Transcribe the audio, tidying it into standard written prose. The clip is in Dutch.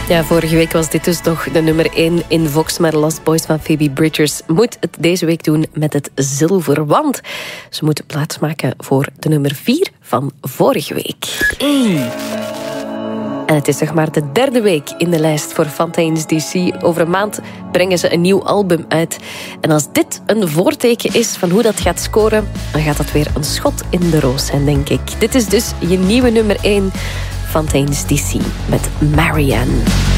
Ja, vorige week was dit dus nog de nummer 1 in Vox, maar Lost Boys van Phoebe Bridgers moet het deze week doen met het zilver, want ze moeten plaatsmaken voor de nummer 4 van vorige week. En het is zeg maar de derde week in de lijst voor Fontaine's DC. Over een maand brengen ze een nieuw album uit. En als dit een voorteken is van hoe dat gaat scoren, dan gaat dat weer een schot in de roos zijn, denk ik. Dit is dus je nieuwe nummer 1, Fontaine's DC met Marianne.